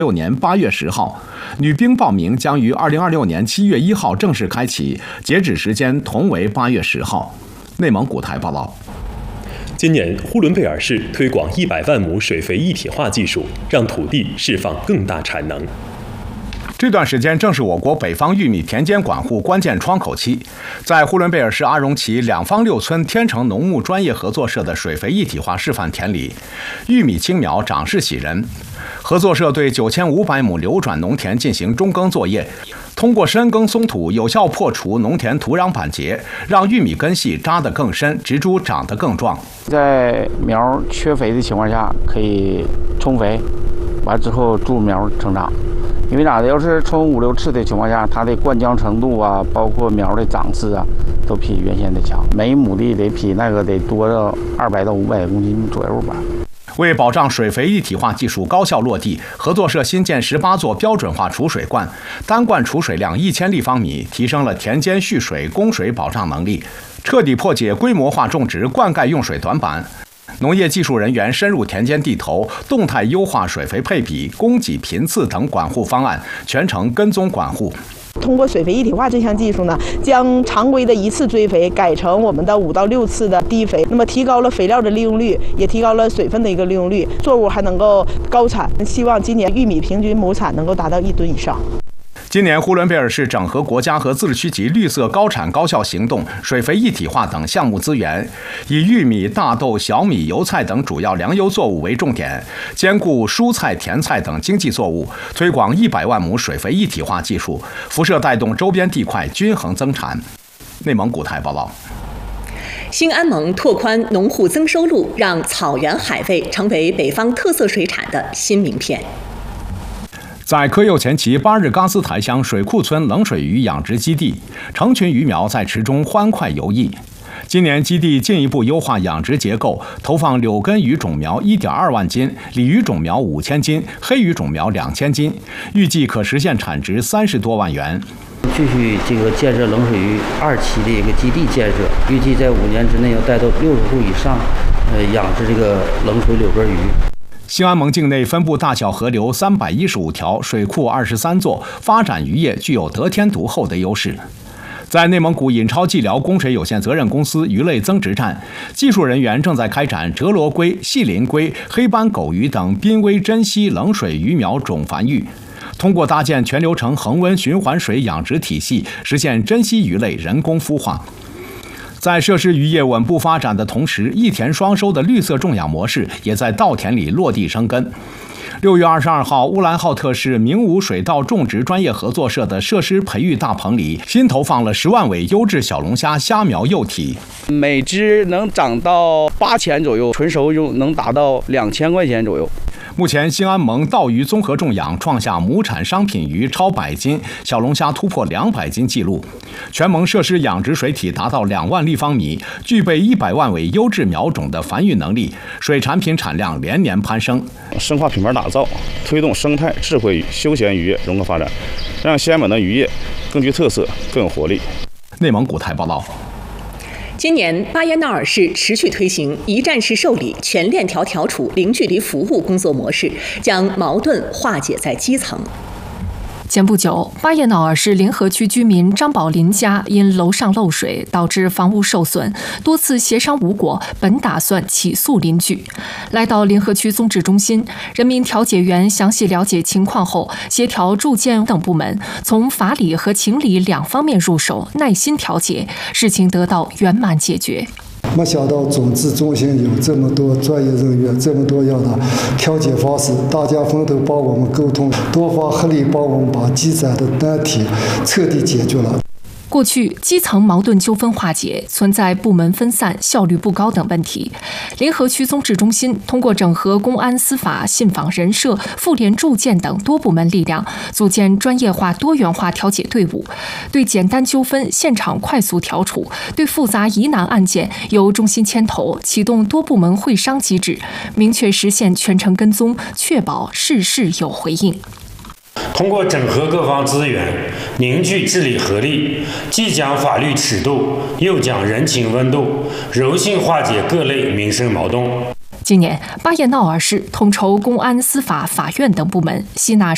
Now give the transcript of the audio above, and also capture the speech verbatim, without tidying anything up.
六年八月十号，女兵报名将于二零二六年七月一号正式开启，截止时间同为八月十号。内蒙古台报道。 今年呼伦贝尔市推广一百万亩水肥一体化技术，让土地释放更大产能。 这段时间正是我国北方玉米田间管护关键窗口期，在呼伦贝尔市阿荣旗两方六村天成农牧专业合作社的水肥一体化示范田里，玉米青苗长势喜人。合作社对九千五百亩流转农田进行中耕作业，通过深耕松土，有效破除农田土壤板结，让玉米根系扎得更深，植株长得更壮。 在苗缺肥的情况下，可以充肥，完之后助苗成长。因为咋的，要是冲五六次的情况下，它的灌浆程度啊，包括苗的长势啊，都比原先的强。每亩地得比那个得多到二百到五百公斤左右吧。 为保障水肥一体化技术高效落地，合作社新建十八座标准化储水罐，单罐储水量一千立方米，提升了田间蓄水供水保障能力，彻底破解规模化种植灌溉用水短板。农业技术人员深入田间地头，动态优化水肥配比、供给频次等管护方案，全程跟踪管护。 通过水肥一体化这项技术呢，将常规的一次追肥改成我们的五到六次的低肥，那么提高了肥料的利用率，也提高了水分的一个利用率，作物还能够高产。希望今年玉米平均亩产能够达到一吨以上。 今年呼伦贝尔市整合国家和自治区级绿色高产高效行动、水肥一体化等项目资源，以玉米、大豆、小米、油菜等主要粮油作物为重点，兼顾蔬菜、甜菜等经济作物，推广一百万亩水肥一体化技术，辐射带动周边地块均衡增产。内蒙古台报道。 兴安盟拓宽农户增收路，让草原海味成为北方特色水产的新名片。 在科右前旗巴日嘎斯台乡水库村冷水鱼养殖基地，成群鱼苗在池中欢快游弋。今年基地进一步优化养殖结构，投放柳根鱼种苗 一点二万斤，鲤鱼种苗五千斤，黑鱼种苗两千斤，预计可实现产值三十多万元。 继续这个建设冷水鱼二期的一个基地建设，预计在五年之内要带到六十户以上，呃，养殖这个冷水柳根鱼。 兴安盟境内分布大小河流三百一十五条，水库二十三座，发展渔业具有得天独厚的优势。在内蒙古尹超计辽供水有限责任公司鱼类增殖站，技术人员正在开展折罗龟、细鳞龟、黑斑狗鱼等濒危珍稀冷水鱼苗种繁育，通过搭建全流程恒温循环水养殖体系，实现珍稀鱼类人工孵化。在设施渔业稳步发展的同时，一田双收的绿色种养模式也在稻田里落地生根。六月二十二号，乌兰浩特市明武水稻种植专业合作社的设施培育大棚里，新投放了十万尾优质小龙虾虾苗幼体， 每只能长到八千左右，纯熟就能达到两千块钱左右。 目前，兴安盟稻鱼综合种养创下亩产商品鱼超百斤，小龙虾突破两百斤纪录。全盟设施养殖水体达到两万立方米，具备一百万尾优质苗种的繁育能力，水产品产量连年攀升。 深化品牌打造，推动生态智慧与休闲渔业融合发展，让兴安盟的渔业更具特色、更有活力。 内蒙古台报道。 今年，巴彦淖尔市持续推行一站式受理、全链条调处、零距离服务工作模式，将矛盾化解在基层。 前不久，巴彦淖尔市临河区居民张宝林家因楼上漏水导致房屋受损，多次协商无果，本打算起诉邻居。来到临河区综治中心，人民调解员详细了解情况后，协调住建等部门从法理和情理两方面入手，耐心调解，事情得到圆满解决。 没想到总治中心有这么多专业人员，这么多样的调解方式，大家分头帮我们沟通，多方合力帮我们把积攒的难题彻底解决了。 过去基层矛盾纠纷化解存在部门分散、效率不高等问题。临河区综治中心通过整合公安、司法、信访、人社、妇联、住建等多部门力量，组建专业化、多元化调解队伍，对简单纠纷现场快速调处，对复杂疑难案件由中心牵头，启动多部门会商机制，明确实现全程跟踪，确保事事有回应。 通过整合各方资源，凝聚治理合力，既讲法律尺度，又讲人情温度，柔性化解各类民生矛盾。 今年，巴彦淖尔市统筹公安、司法、法院等部门，吸纳